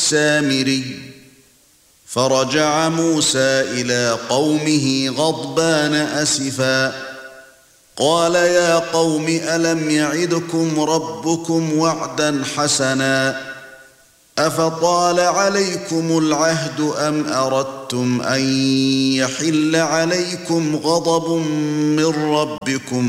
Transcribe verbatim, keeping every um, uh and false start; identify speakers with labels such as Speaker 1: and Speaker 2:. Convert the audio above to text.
Speaker 1: السامري فرجع موسى إلى قومه غضبان أسفا قال يا قوم ألم يعدكم ربكم وعدا حسنا أفطال عليكم العهد أم أردتم أن يحل عليكم غضب من ربكم